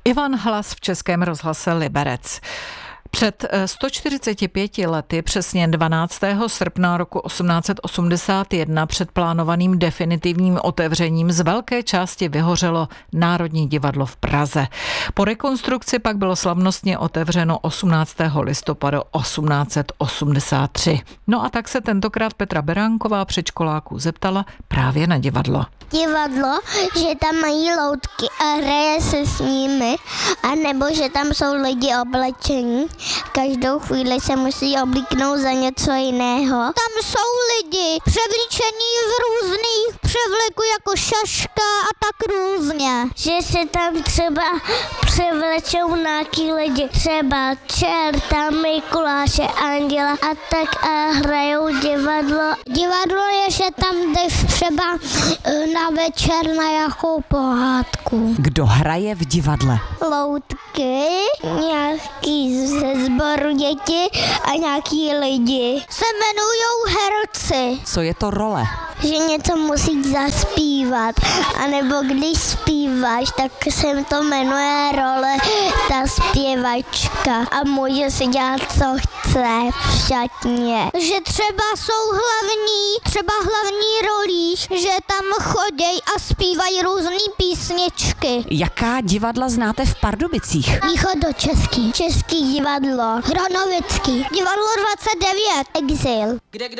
Ivan Hlas v Českém rozhlase Liberec. Před 145 lety, přesně 12. srpna roku 1881, před plánovaným definitivním otevřením z velké části vyhořelo Národní divadlo v Praze. Po rekonstrukci pak bylo slavnostně otevřeno 18. listopadu 1883. No a tak se tentokrát Petra Beránková předškoláků zeptala právě na divadlo. Divadlo, že tam mají loutky a hraje se s nimi, anebo že tam jsou lidi oblečení. Každou chvíli se musí oblíknout za něco jiného. Tam jsou lidi převlíčení v různých převleku jako šaška a tak různě. Že se tam třeba převlečou nějaký lidi, třeba čerta, Mikuláše, anděla a tak a hrajou divadlo. Divadlo je, že tam jdeš třeba na večer na jakou pohádku. Kdo hraje v divadle? Loutky, nějaký ze sboru děti a nějaký lidi. Se jmenujou herci. Co je to role? Že něco musí zaspívat, anebo když zpíváš, tak se to jmenuje role ta zpěvačka a může si dělat, co chce v šatně. Že třeba jsou hlavní rolíš, že tam choděj a zpívají různý písničky. Jaká divadla znáte v Pardubicích? Východočeský, Český divadlo, Hronovický, divadlo 29, Exil.